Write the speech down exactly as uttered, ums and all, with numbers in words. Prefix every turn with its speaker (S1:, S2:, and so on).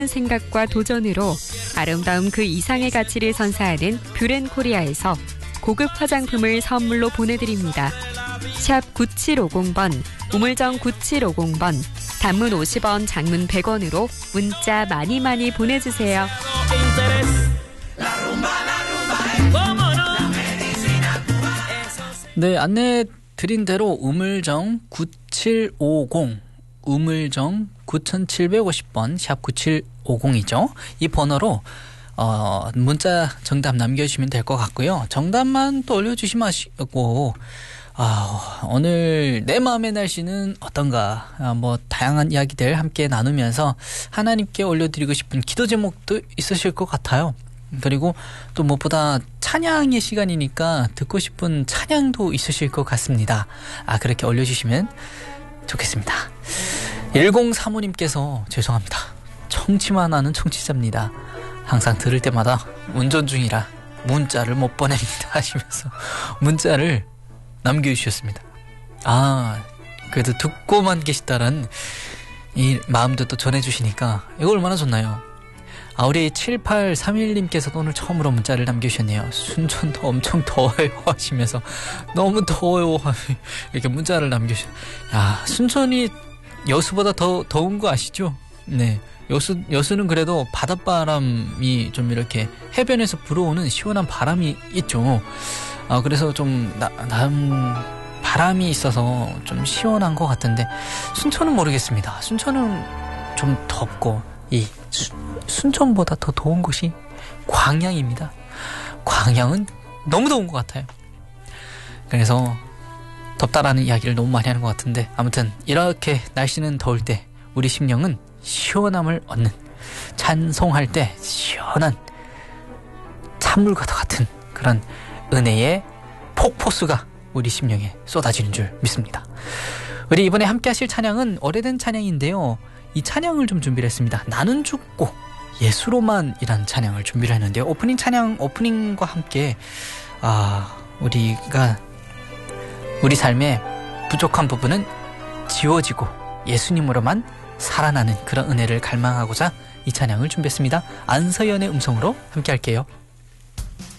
S1: 생각과 도전으로 아름다움 그 이상의 가치를 선사하는 뷰렌코리아에서 고급 화장품을 선물로 보내드립니다. 샵 구칠오공 번, 우물정 구칠오공 번, 단문 오십 원, 장문 백 원으로 문자 많이 많이 보내주세요.
S2: 네, 안내 드린 대로 우물정 구칠오공, 우물정 구칠오공 번, 샵 구칠오공이죠. 이 번호로 어, 문자 정답 남겨주시면 될 것 같고요. 정답만 또 올려주시 마시고 아, 오늘 내 마음의 날씨는 어떤가, 아, 뭐 다양한 이야기들 함께 나누면서 하나님께 올려드리고 싶은 기도 제목도 있으실 것 같아요. 그리고 또 무엇보다 찬양의 시간이니까 듣고 싶은 찬양도 있으실 것 같습니다. 아, 그렇게 올려주시면 좋겠습니다. 일공삼오 님께서 죄송합니다. 청취만 하는 청취자입니다. 항상 들을 때마다 운전 중이라 문자를 못 보냅니다 하시면서 문자를 남겨주셨습니다. 아, 그래도 듣고만 계시다는 이 마음도 또 전해주시니까 이거 얼마나 좋나요? 아, 우리 칠팔삼일 님께서도 오늘 처음으로 문자를 남겨주셨네요. 순천도 엄청 더워요 하시면서 너무 더워요 이렇게 문자를 남겨주셨. 야, 순천이 여수보다 더 더운 거 아시죠? 네, 여수, 여수는 그래도 바닷바람이 좀 이렇게 해변에서 불어오는 시원한 바람이 있죠. 아, 그래서 좀 나, 남 바람이 있어서 좀 시원한 것 같은데 순천은 모르겠습니다. 순천은 좀 덥고 이 수, 순천보다 더 더운 곳이 광양입니다. 광양은 너무 더운 것 같아요. 그래서 덥다라는 이야기를 너무 많이 하는 것 같은데, 아무튼 이렇게 날씨는 더울 때 우리 심령은 시원함을 얻는, 찬송할 때 시원한 찬물과도 같은 그런 은혜의 폭포수가 우리 심령에 쏟아지는 줄 믿습니다. 우리 이번에 함께 하실 찬양은 오래된 찬양인데요. 이 찬양을 좀 준비를 했습니다. 나는 죽고 예수로만이라는 찬양을 준비를 했는데요. 오프닝 찬양, 오프닝과 함께 아, 우리가 우리 삶의 부족한 부분은 지워지고 예수님으로만 살아나는 그런 은혜를 갈망하고자 이 찬양을 준비했습니다. 안서연의 음성으로 함께 할게요.